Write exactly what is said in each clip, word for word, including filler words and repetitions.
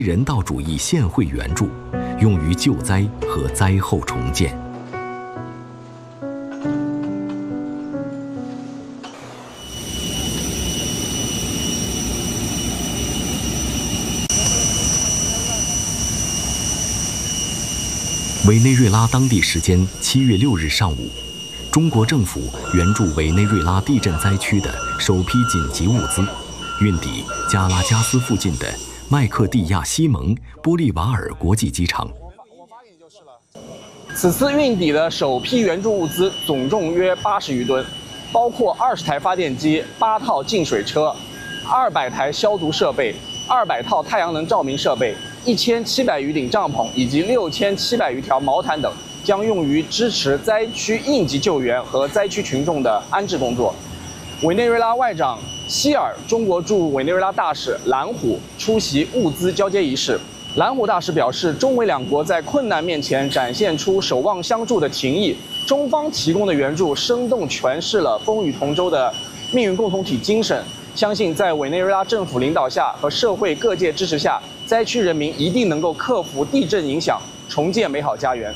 人道主义现惠援助，用于救灾和灾后重建。委内瑞拉当地时间七月六日上午，中国政府援助委内瑞拉地震灾区的首批紧急物资运抵加拉加斯附近的麦克蒂亚西蒙玻利瓦尔国际机场。 此次运抵的首批援助物资总重约八十余吨，包括二十台发电机、八套净水车、二百台消毒设备、二百套太阳能照明设备、一千七百余顶帐篷以及六千七百余条毛毯等，将用于支持灾区应急救援和灾区群众的安置工作。委内瑞拉外长希尔、中国驻委内瑞拉大使蓝虎出席物资交接仪式。蓝虎大使表示，中委两国在困难面前展现出守望相助的情谊，中方提供的援助生动诠释了风雨同舟的命运共同体精神。相信在委内瑞拉政府领导下和社会各界支持下，灾区人民一定能够克服地震影响，重建美好家园。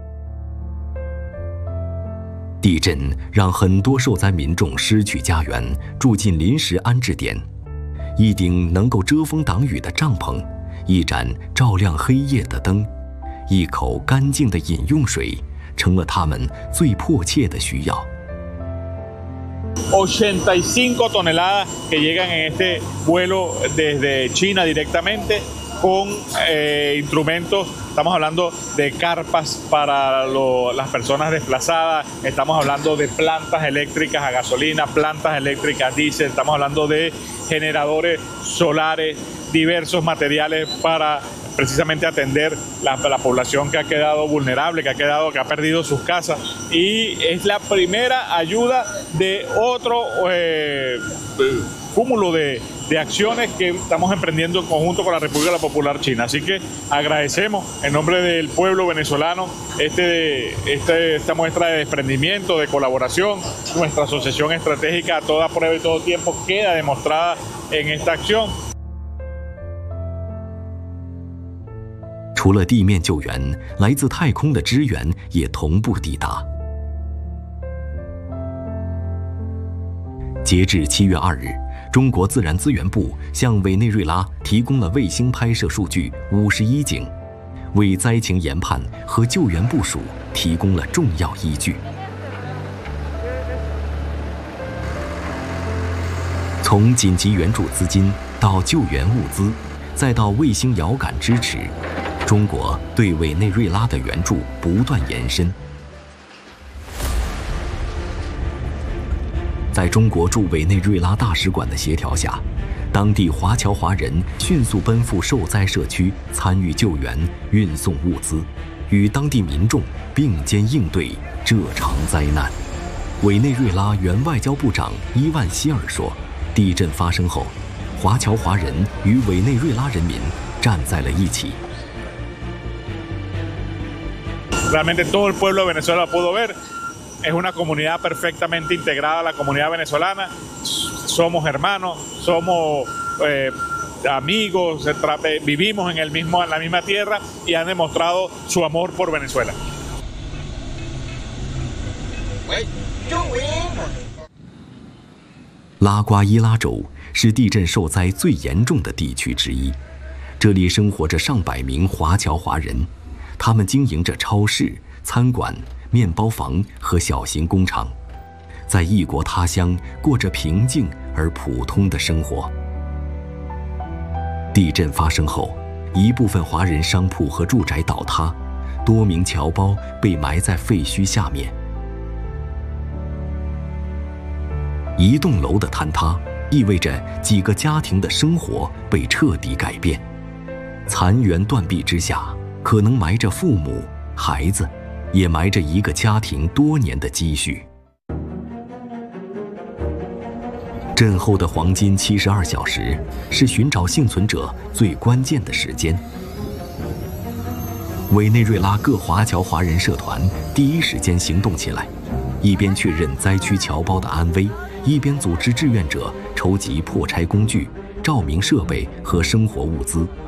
地震让很多受灾民众失去家园，住进临时安置点。一顶能够遮风挡雨的帐篷，一盏照亮黑夜的灯，一口干净的饮用水，成了他们最迫切的需要。 ochenta y cinco toneladas que llegan en este vuelo desde China directamente con eh, instrumentos, estamos hablando de carpas para lo, las personas desplazadas, estamos hablando de plantas eléctricas a gasolina, plantas eléctricas diésel, estamos hablando de generadores solares, diversos materiales para precisamente atender la, la población que ha quedado vulnerable, que ha quedado, que ha perdido sus casas, y es la primera ayuda de otro eh, cúmulo de, de acciones que estamos emprendiendo en conjunto con la República Popular China. Así que agradecemos en nombre del pueblo venezolano este, este, esta muestra de desprendimiento, de colaboración. Nuestra asociación estratégica a toda prueba y todo tiempo queda demostrada en esta acción. 除了地面救援，来自太空的支援也同步抵达。截至七月二日，中国自然资源部向委内瑞拉提供了卫星拍摄数据五十一景，为灾情研判和救援部署提供了重要依据。从紧急援助资金到救援物资，再到卫星遥感支持，中国对委内瑞拉的援助不断延伸。在中国驻委内瑞拉大使馆的协调下，当地华侨华人迅速奔赴受灾社区，参与救援、运送物资，与当地民众并肩应对这场灾难。委内瑞拉原外交部长伊万希尔说，地震发生后，华侨华人与委内瑞拉人民站在了一起。 Realmente todo el pueblo de Venezuela pudo ver, es una comunidad perfectamente integrada a la comunidad venezolana, somos hermanos, somos eh, amigos, vivimos en, el mismo, en la misma tierra y han demostrado su amor por Venezuela. 拉瓜伊拉州是地震受灾最严重的地区之一，这里生活着上百名华侨华人。他们经营着超市、餐馆、面包房和小型工厂，在异国他乡过着平静而普通的生活。地震发生后，一部分华人商铺和住宅倒塌，多名侨胞被埋在废墟下面。一栋楼的坍塌意味着几个家庭的生活被彻底改变。残垣断壁之下，可能埋着父母、孩子，也埋着一个家庭多年的积蓄。震后的黄金七十二小时是寻找幸存者最关键的时间。委内瑞拉各华侨华人社团第一时间行动起来，一边确认灾区侨胞的安危，一边组织志愿者筹集破拆工具、照明设备和生活物资。